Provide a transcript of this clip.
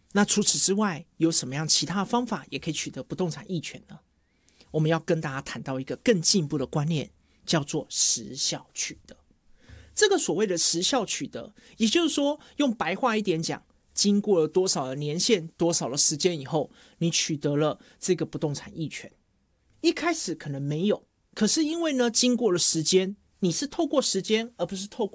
那除此之外，有什么样其他的方法也可以取得不动产役权呢？我们要跟大家谈到一个更进一步的观念，叫做时效取得。这个所谓的时效取得，也就是说，用白话一点讲，经过了多少的年限、多少的时间以后，你取得了这个不动产役权。一开始可能没有，可是因为呢，经过了时间，你是透过时间，而不是透过